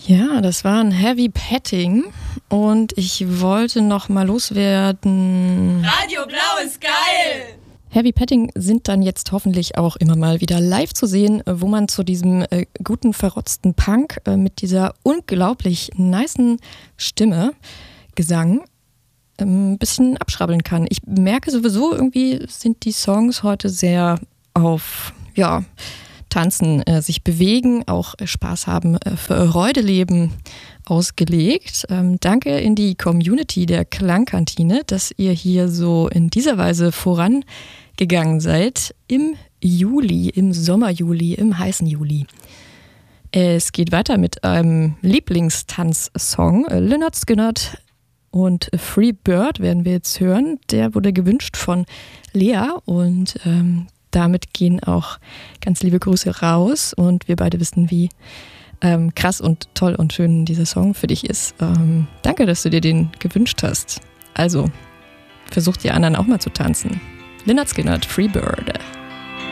Ja, das war ein Heavy Petting und ich wollte noch mal loswerden. Radio Blau ist geil! Heavy Petting sind dann jetzt hoffentlich auch immer mal wieder live zu sehen, wo man zu diesem guten, verrotzten Punk mit dieser unglaublich nicen Stimme, Gesang, ein bisschen abschrabbeln kann. Ich merke sowieso, irgendwie sind die Songs heute sehr auf, ja, Tanzen, sich bewegen, auch Spaß haben, Freude leben ausgelegt. Danke in die Community der Klangkantine, dass ihr hier so in dieser Weise vorangegangen seid im Juli, im Sommerjuli, im heißen Juli. Es geht weiter mit einem Lieblingstanzsong, Lynyrd Skynyrd und Free Bird werden wir jetzt hören. Der wurde gewünscht von Lea und damit gehen auch ganz liebe Grüße raus und wir beide wissen, wie krass und toll und schön dieser Song für dich ist. Danke, dass du dir den gewünscht hast. Also, versucht die anderen auch mal zu tanzen. Lynyrd Skynyrd, Free Bird.